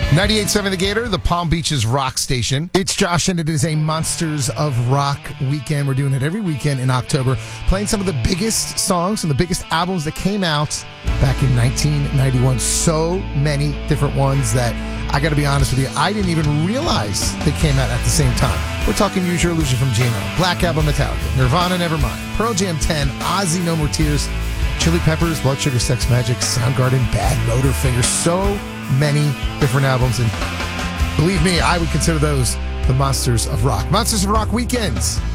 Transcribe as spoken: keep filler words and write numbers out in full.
ninety-eight point seven The Gator, the Palm Beaches rock station. It's Josh, and it is a Monsters of Rock weekend. We're doing it every weekend in October, playing some of the biggest songs and the biggest albums that came out back in nineteen ninety-one. So many different ones that, I got to be honest with you, I didn't even realize they came out at the same time. We're talking Use Your Illusion from G N L, Black Album, Metallica, Nirvana, Nevermind, Pearl Jam ten, Ozzy, No More Tears, Chili Peppers, Blood Sugar Sex Magic, Soundgarden, Bad Motorfinger. So many different albums, and believe me, I would consider those the Monsters of Rock. Monsters of Rock weekends.